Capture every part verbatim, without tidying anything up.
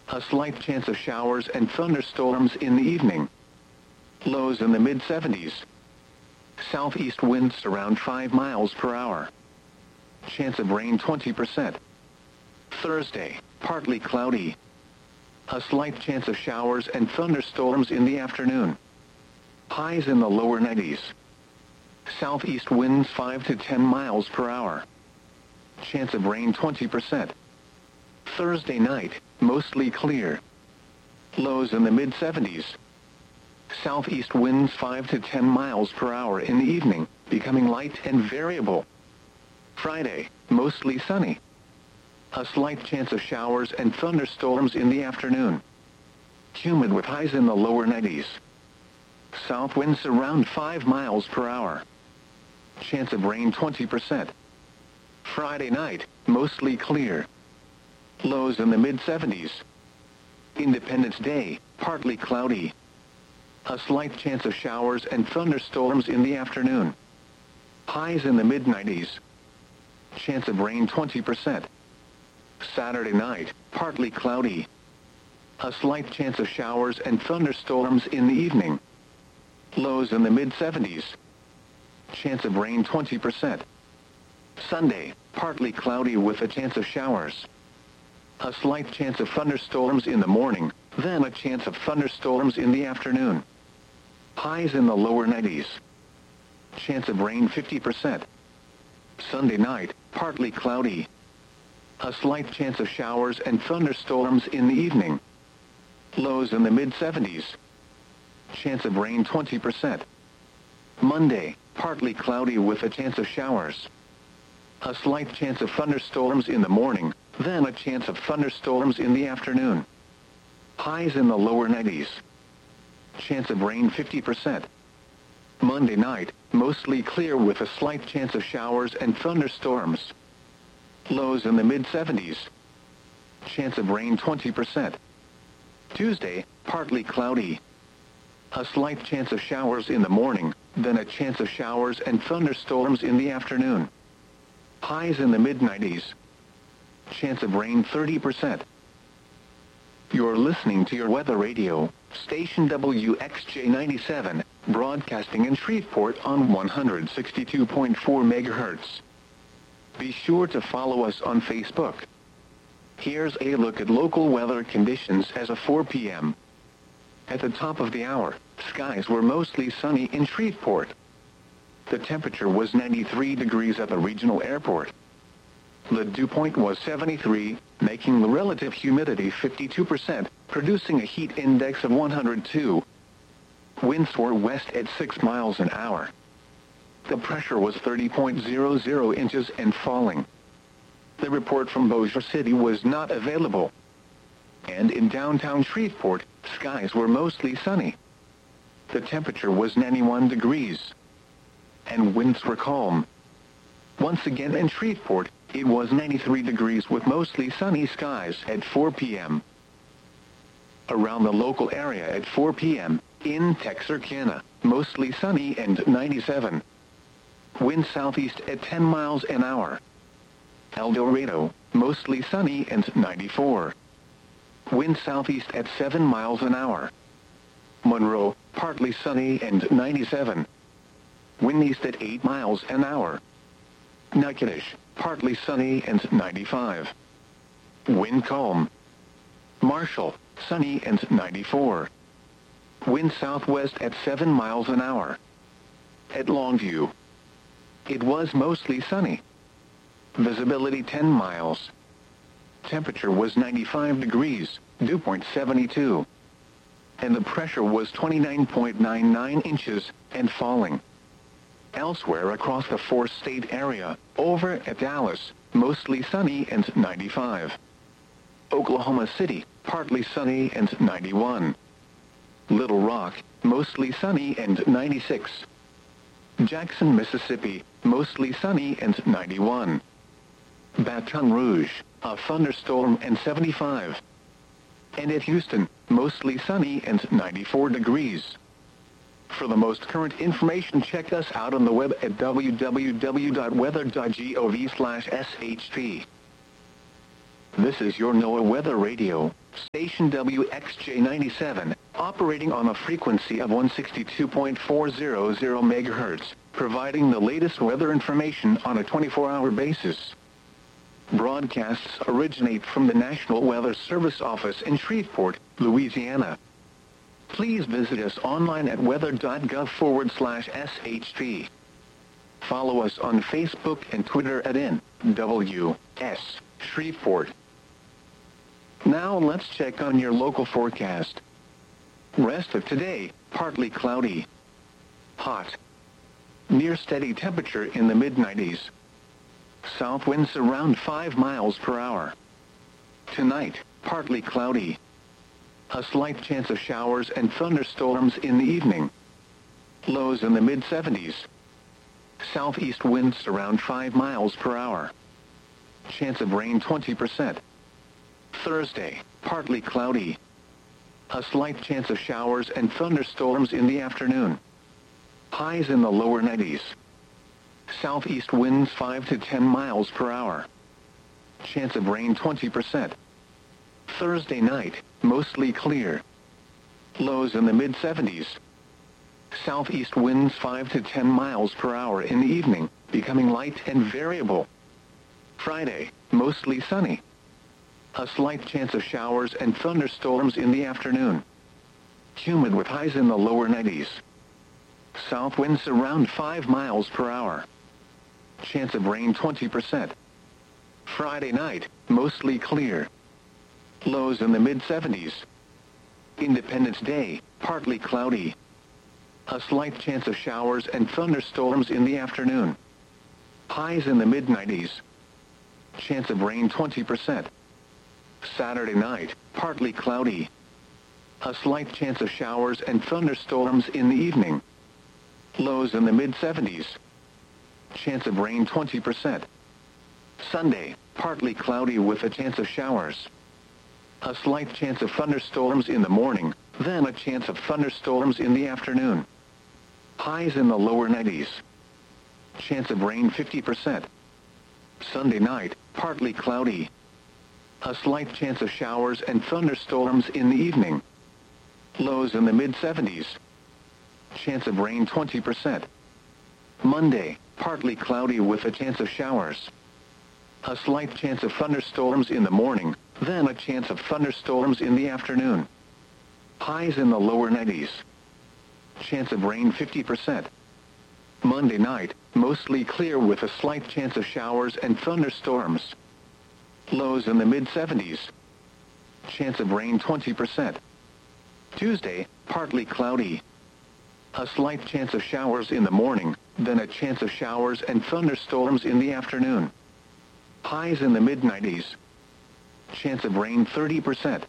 A slight chance of showers and thunderstorms in the evening. Lows in the mid seventies. Southeast winds around five miles per hour. Chance of rain twenty percent. Thursday, partly cloudy. A slight chance of showers and thunderstorms in the afternoon. Highs in the lower nineties. Southeast winds five to ten miles per hour. Chance of rain twenty percent. Thursday night, mostly clear. Lows in the mid seventies. Southeast winds five to ten miles per hour in the evening, becoming light and variable. Friday, mostly sunny. A slight chance of showers and thunderstorms in the afternoon. Humid with highs in the lower nineties. South winds around five miles per hour. Chance of rain twenty percent. Friday night, mostly clear. Lows in the mid seventies. Independence Day, partly cloudy. A slight chance of showers and thunderstorms in the afternoon. Highs in the mid nineties. Chance of rain twenty percent. Saturday night, partly cloudy. A slight chance of showers and thunderstorms in the evening. Lows in the mid seventies. Chance of rain twenty percent. Sunday, partly cloudy with a chance of showers. A slight chance of thunderstorms in the morning, then a chance of thunderstorms in the afternoon. Highs in the lower nineties. Chance of rain fifty percent. Sunday night, partly cloudy. A slight chance of showers and thunderstorms in the evening. Lows in the mid seventies. Chance of rain twenty percent. Monday, partly cloudy with a chance of showers. A slight chance of thunderstorms in the morning, then a chance of thunderstorms in the afternoon. Highs in the lower nineties. Chance of rain fifty percent. Monday night, mostly clear with a slight chance of showers and thunderstorms. Lows in the mid seventies. Chance of rain twenty percent. Tuesday, partly cloudy. A slight chance of showers in the morning, then a chance of showers and thunderstorms in the afternoon. Highs in the mid nineties. Chance of rain thirty percent. You're listening to your weather radio, station W X J ninety-seven, broadcasting in Shreveport on one hundred sixty-two point four megahertz. Be sure to follow us on Facebook. Here's a look at local weather conditions as of four p m At the top of the hour, skies were mostly sunny in Shreveport. The temperature was ninety-three degrees at the regional airport. The dew point was seventy-three, making the relative humidity fifty-two percent, producing a heat index of one hundred two. Winds were west at six miles an hour. The pressure was thirty point zero zero inches and falling. The report from Bossier City was not available. And in downtown Shreveport, skies were mostly sunny. The temperature was ninety-one degrees. And winds were calm. Once again in Shreveport, it was ninety-three degrees with mostly sunny skies at four p m Around the local area at four p m, in Texarkana, mostly sunny and ninety-seven. Wind southeast at ten miles an hour. El Dorado, mostly sunny and ninety-four. Wind southeast at seven miles an hour. Monroe, partly sunny and ninety-seven. Wind east at eight miles an hour. Natchitoches, partly sunny and ninety-five. Wind calm. Marshall, sunny and ninety-four. Wind southwest at seven miles an hour. At Longview, it was mostly sunny. Visibility ten miles. Temperature was ninety-five degrees, dew point seventy-two. And the pressure was twenty-nine point nine nine inches and falling. Elsewhere across the four-state area, over at Dallas, mostly sunny and ninety-five. Oklahoma City, partly sunny and ninety-one. Little Rock, mostly sunny and ninety-six. Jackson, Mississippi, mostly sunny and ninety-one. Baton Rouge, a thunderstorm and seventy-five. And at Houston, mostly sunny and ninety-four degrees. For the most current information, check us out on the web at w w w dot weather dot gov slash s h p. This is your NOAA Weather Radio. station W X J ninety-seven, operating on a frequency of one sixty-two point four hundred megahertz, providing the latest weather information on a twenty-four hour basis. Broadcasts originate from the National Weather Service office in Shreveport, Louisiana. Please visit us online at weather.gov forward slash SHP. Follow us on Facebook and Twitter at N W S Shreveport. Now let's check on your local forecast. Rest of today, partly cloudy. Hot. Near steady temperature in the mid nineties. South winds around five miles per hour. Tonight, partly cloudy. A slight chance of showers and thunderstorms in the evening. Lows in the mid seventies. Southeast winds around five miles per hour. Chance of rain twenty percent. Thursday, partly cloudy. A slight chance of showers and thunderstorms in the afternoon. Highs in the lower nineties. Southeast winds five to ten miles per hour. Chance of rain twenty percent. Thursday night, mostly clear. Lows in the mid seventies. Southeast winds five to ten miles per hour in the evening, becoming light and variable. Friday, mostly sunny. A slight chance of showers and thunderstorms in the afternoon. Humid with highs in the lower nineties. South winds around five miles per hour. Chance of rain twenty percent. Friday night, mostly clear. Lows in the mid seventies. Independence Day, partly cloudy. A slight chance of showers and thunderstorms in the afternoon. Highs in the mid nineties. Chance of rain twenty percent. Saturday night, partly cloudy. A slight chance of showers and thunderstorms in the evening. Lows in the mid seventies. Chance of rain twenty percent. Sunday, partly cloudy with a chance of showers. A slight chance of thunderstorms in the morning, then a chance of thunderstorms in the afternoon. Highs in the lower nineties. Chance of rain fifty percent. Sunday night, partly cloudy. A slight chance of showers and thunderstorms in the evening. Lows in the mid seventies. Chance of rain twenty percent. Monday, partly cloudy with a chance of showers. A slight chance of thunderstorms in the morning, then a chance of thunderstorms in the afternoon. Highs in the lower nineties. Chance of rain fifty percent. Monday night, mostly clear with a slight chance of showers and thunderstorms. Lows in the mid seventies. Chance of rain twenty percent. Tuesday, partly cloudy. A slight chance of showers in the morning, then a chance of showers and thunderstorms in the afternoon. Highs in the mid nineties. Chance of rain thirty percent.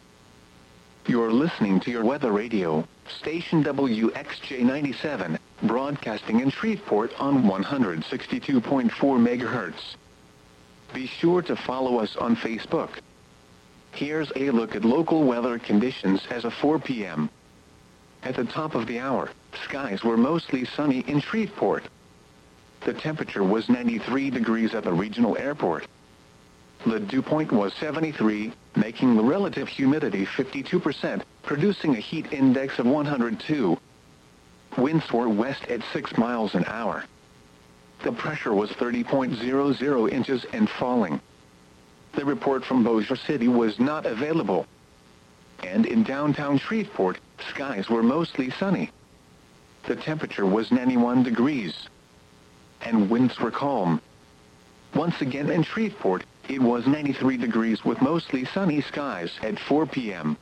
You're listening to your weather radio, station W X J ninety-seven, broadcasting in Shreveport on one sixty-two point four megahertz. Be sure to follow us on Facebook. Here's a look at local weather conditions as of four p m At the top of the hour, skies were mostly sunny in Shreveport. The temperature was ninety-three degrees at the regional airport. The dew point was seventy-three, making the relative humidity fifty-two percent, producing a heat index of one hundred two. Winds were west at six miles an hour. The pressure was thirty point zero zero inches and falling. The report from Bossier City was not available. And in downtown Shreveport, skies were mostly sunny. The temperature was ninety-one degrees. And winds were calm. Once again in Shreveport, it was ninety-three degrees with mostly sunny skies at four p m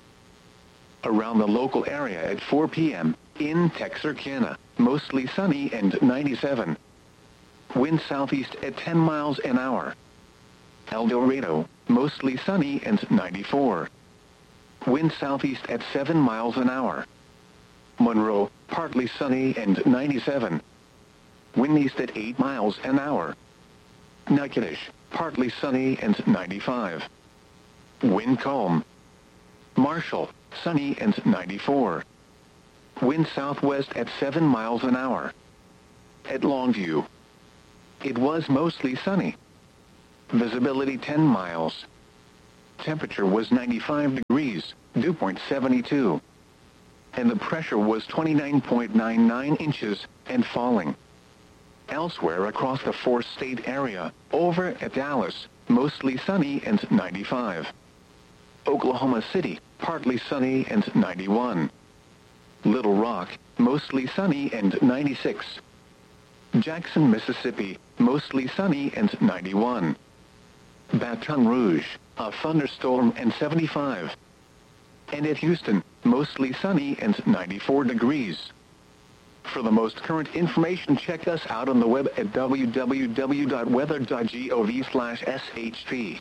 Around the local area at four p m, in Texarkana, mostly sunny and ninety-seven. Wind southeast at ten miles an hour. El Dorado, mostly sunny and ninety-four. Wind southeast at seven miles an hour. Monroe, partly sunny and ninety-seven. Wind east at eight miles an hour. Natchitoches, partly sunny and ninety-five. Wind calm. Marshall, sunny and ninety-four. Wind southwest at seven miles an hour. At Longview, it was mostly sunny. Visibility ten miles. temperature was ninety-five degrees, dew point seventy-two. And the pressure was twenty-nine point nine nine inches, and falling. Elsewhere across the four-state area, over at Dallas, mostly sunny and ninety-five. Oklahoma City, partly sunny and ninety-one. Little Rock, mostly sunny and ninety-six. Jackson, Mississippi, mostly sunny and ninety-one. Baton Rouge, a thunderstorm and seventy-five. And at Houston, mostly sunny and ninety-four degrees. For the most current information, check us out on the web at w w w dot weather dot gov slash s h p.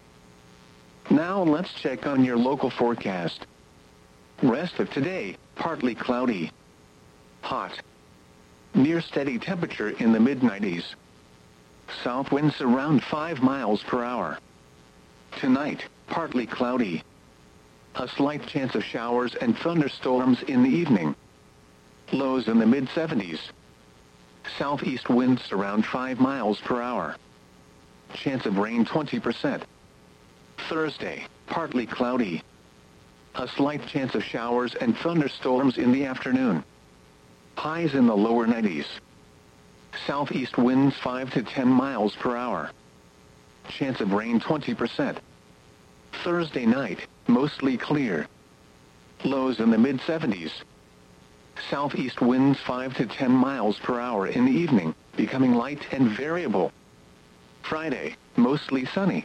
Now let's check on your local forecast. Rest of today, partly cloudy. Hot. Near steady temperature in the mid nineties. South winds around five miles per hour. Tonight, partly cloudy. A slight chance of showers and thunderstorms in the evening. Lows in the mid seventies. Southeast winds around five miles per hour. Chance of rain twenty percent. Thursday, partly cloudy. A slight chance of showers and thunderstorms in the afternoon. Highs in the lower nineties. Southeast winds five to ten miles per hour. Chance of rain twenty percent. Thursday night, mostly clear. Lows in the mid seventies. Southeast winds five to ten miles per hour in the evening, becoming light and variable. Friday, mostly sunny.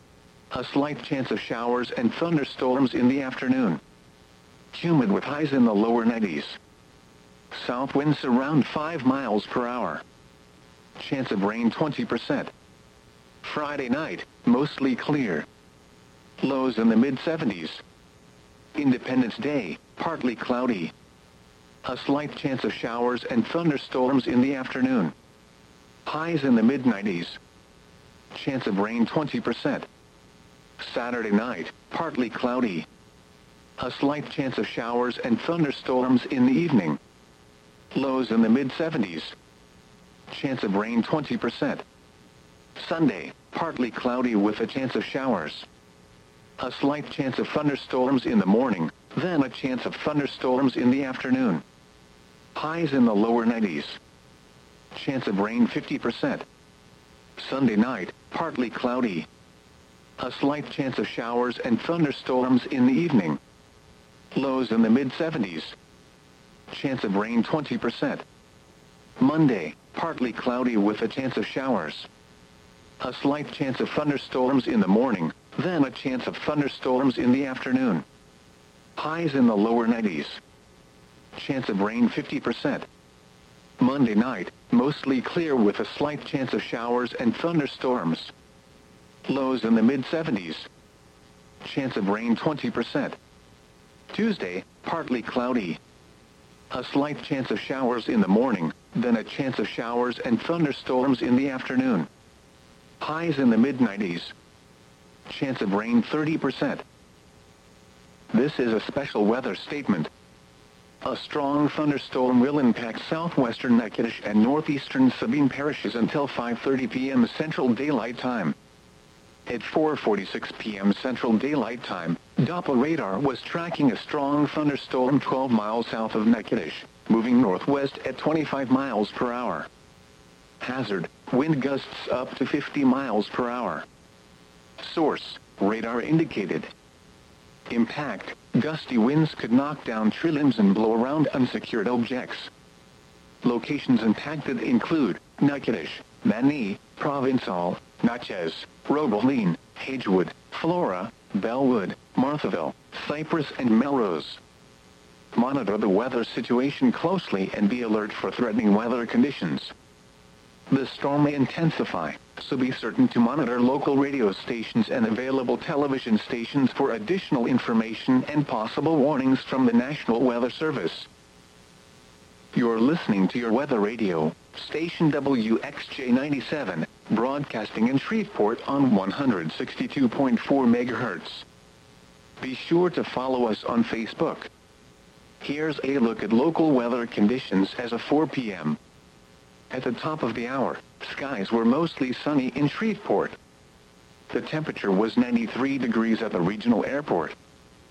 A slight chance of showers and thunderstorms in the afternoon. Humid with highs in the lower nineties. South winds around five miles per hour. Chance of rain twenty percent. Friday night, mostly clear. Lows in the mid seventies. Independence Day, partly cloudy. A slight chance of showers and thunderstorms in the afternoon. Highs in the mid nineties. Chance of rain twenty percent. Saturday night, partly cloudy. A slight chance of showers and thunderstorms in the evening. Lows in the mid seventies. Chance of rain twenty percent. Sunday, partly cloudy with a chance of showers. A slight chance of thunderstorms in the morning, then a chance of thunderstorms in the afternoon. Highs in the lower nineties. Chance of rain fifty percent. Sunday night, partly cloudy. A slight chance of showers and thunderstorms in the evening. Lows in the mid seventies. Chance of rain twenty percent. Monday, partly cloudy with a chance of showers. A slight chance of thunderstorms in the morning, then a chance of thunderstorms in the afternoon. Highs in the lower nineties. Chance of rain fifty percent. Monday night, mostly clear with a slight chance of showers and thunderstorms. Lows in the mid seventies. Chance of rain twenty percent. Tuesday, partly cloudy. A slight chance of showers in the morning, then a chance of showers and thunderstorms in the afternoon. Highs in the mid nineties. Chance of rain thirty percent. This is a special weather statement. A strong thunderstorm will impact southwestern Natchitoches and northeastern Sabine parishes until five thirty p m Central Daylight Time. At four forty-six p m Central Daylight Time, Doppler radar was tracking a strong thunderstorm twelve miles south of Natchitoches, moving northwest at twenty-five miles per hour. Hazard, wind gusts up to fifty miles per hour. Source, radar indicated. Impact, gusty winds could knock down tree limbs and blow around unsecured objects. Locations impacted include Natchitoches, Mani, Provincal, Natchez, Robeline, Hagewood, Flora, Bellwood, Marthaville, Cypress and Melrose. Monitor the weather situation closely and be alert for threatening weather conditions. The storm may intensify, so be certain to monitor local radio stations and available television stations for additional information and possible warnings from the National Weather Service. You're listening to your weather radio, station W X J ninety-seven, broadcasting in Shreveport on one hundred sixty-two point four megahertz. Be sure to follow us on Facebook. Here's a look at local weather conditions as of four p m At the top of the hour, skies were mostly sunny in Shreveport. The temperature was ninety-three degrees at the regional airport.